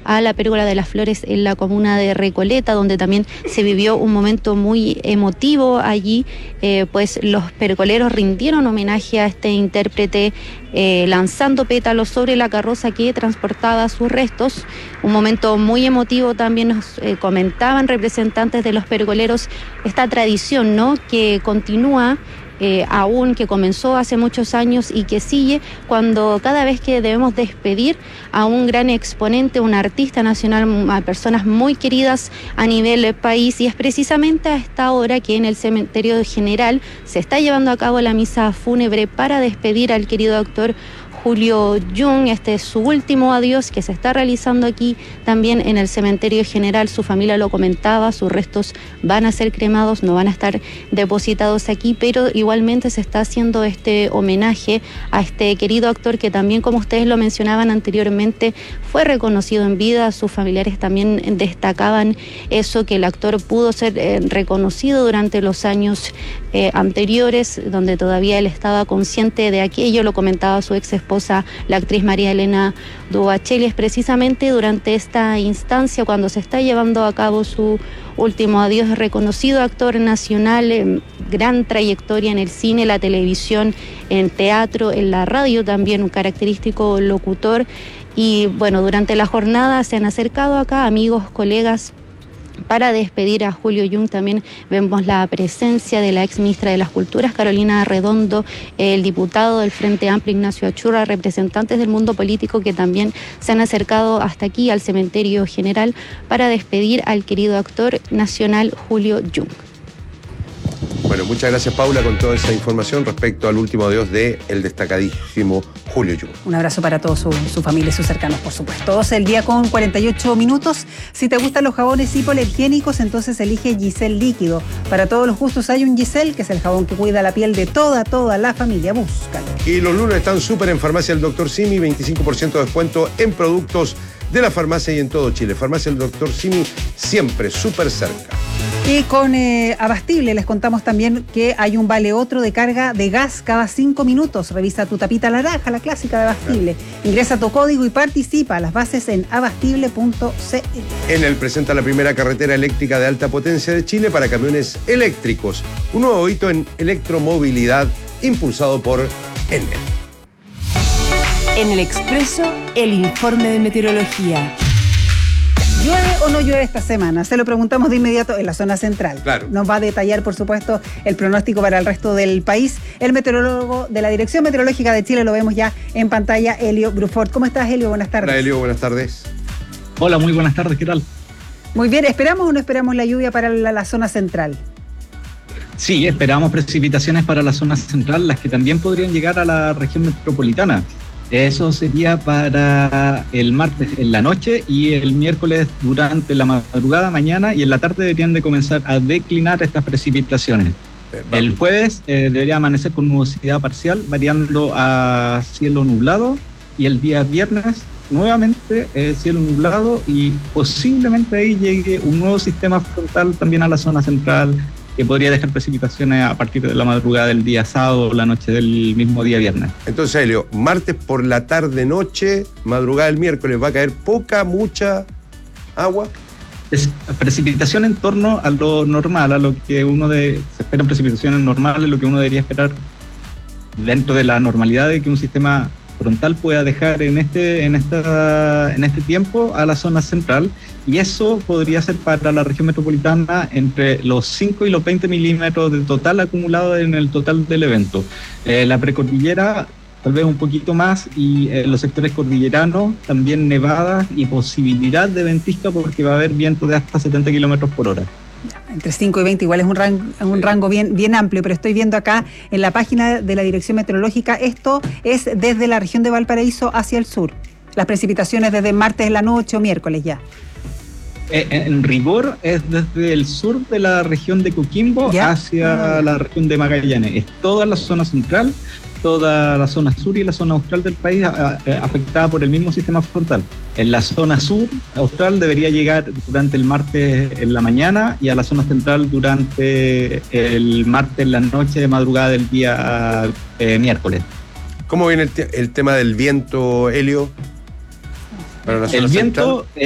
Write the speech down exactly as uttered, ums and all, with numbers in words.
a la Pérgola de las Flores en la comuna de Recoleta, donde también se vivió un momento muy emotivo allí, eh, pues los pergoleros rindieron homenaje a este intérprete eh, lanzando pétalos sobre la carroza que transportaba sus restos. Un momento muy emotivo también nos eh, comentaban representantes de los pergoleros esta tradición, ¿no?, que continúa Eh, aún, que comenzó hace muchos años y que sigue cuando cada vez que debemos despedir a un gran exponente, un artista nacional, a personas muy queridas a nivel país, y es precisamente a esta hora que en el Cementerio General se está llevando a cabo la misa fúnebre para despedir al querido actor Julio Jung. Este es su último adiós que se está realizando aquí también en el Cementerio General. Su familia lo comentaba, sus restos van a ser cremados, no van a estar depositados aquí, pero igualmente se está haciendo este homenaje a este querido actor que también, como ustedes lo mencionaban anteriormente, fue reconocido en vida. Sus familiares también destacaban eso, que el actor pudo ser eh, reconocido durante los años eh, anteriores, donde todavía él estaba consciente de aquello. Lo comentaba su ex esposa, la actriz María Elena Duvacheli. Es precisamente durante esta instancia cuando se está llevando a cabo su último adiós. Reconocido actor nacional, eh, gran trayectoria en el cine, la televisión, en teatro, en la radio también, un característico locutor. Y bueno, durante la jornada se han acercado acá amigos, colegas, para despedir a Julio Jung. También vemos la presencia de la ex ministra de las Culturas, Carolina Redondo, el diputado del Frente Amplio, Ignacio Achurra, representantes del mundo político que también se han acercado hasta aquí al Cementerio General para despedir al querido actor nacional Julio Jung. Bueno, muchas gracias, Paula, con toda esa información respecto al último adiós de el destacadísimo Julio Jung. Un abrazo para todos su, su familia y sus cercanos, por supuesto. doce el día con cuarenta y ocho minutos. Si te gustan los jabones hipoalergénicos, entonces elige Giselle Líquido. Para todos los gustos hay un Giselle, que es el jabón que cuida la piel de toda, toda la familia. Búscalo. Y los lunes están súper en Farmacia del Doctor Simi, veinticinco por ciento de descuento en productos de la farmacia y en todo Chile. Farmacia del Doctor Simi, siempre súper cerca. Y con eh, Abastible les contamos también que hay un vale otro de carga de gas cada cinco minutos. Revisa tu tapita naranja, la clásica de Abastible. Ingresa tu código y participa. Las bases en abastible punto c l. Enel presenta la primera carretera eléctrica de alta potencia de Chile para camiones eléctricos. Un nuevo hito en electromovilidad impulsado por Enel. En el Expreso, el informe de meteorología. ¿Llueve o no llueve esta semana? Se lo preguntamos de inmediato en la zona central. Claro. Nos va a detallar, por supuesto, el pronóstico para el resto del país. El meteorólogo de la Dirección Meteorológica de Chile, lo vemos ya en pantalla, Helio Brufort. ¿Cómo estás, Helio? Buenas tardes. Hola, Helio, buenas tardes. Hola, muy buenas tardes, ¿qué tal? Muy bien, ¿esperamos o no esperamos la lluvia para la, la zona central? Sí, esperamos precipitaciones para la zona central, las que también podrían llegar a la región metropolitana. Eso sería para el martes en la noche y el miércoles durante la madrugada, mañana y en la tarde deberían de comenzar a declinar estas precipitaciones. El jueves eh, debería amanecer con nubosidad parcial, variando a cielo nublado, y el día viernes nuevamente eh, cielo nublado y posiblemente ahí llegue un nuevo sistema frontal también a la zona central, que podría dejar precipitaciones a partir de la madrugada del día sábado o la noche del mismo día viernes. Entonces, Helio, martes por la tarde, noche, madrugada del miércoles, ¿va a caer poca, mucha agua? Es precipitación en torno a lo normal, a lo que uno de, se esperan precipitaciones normales, lo que uno debería esperar dentro de la normalidad de que un sistema frontal pueda dejar en este, en esta, en este tiempo a la zona central, y eso podría ser para la región metropolitana entre los cinco y los veinte milímetros de total acumulado en el total del evento. Eh, la precordillera tal vez un poquito más, y eh, los sectores cordilleranos también nevadas y posibilidad de ventisca porque va a haber viento de hasta setenta kilómetros por hora. Entre cinco y veinte, igual es un rango, un rango bien, bien amplio, pero estoy viendo acá en la página de la Dirección Meteorológica, esto es desde la región de Valparaíso hacia el sur. Las precipitaciones desde martes en la noche o miércoles ya. Eh, en rigor es desde el sur de la región de Coquimbo ¿Ya? hacia la región de Magallanes. Es toda la zona central, toda la zona sur y la zona austral del país a, a, afectada por el mismo sistema frontal. En la zona sur austral debería llegar durante el martes en la mañana, y a la zona central durante el martes en la noche de madrugada del día eh, miércoles. ¿Cómo viene el, te- el tema del viento, Helio? Para la zona el viento central?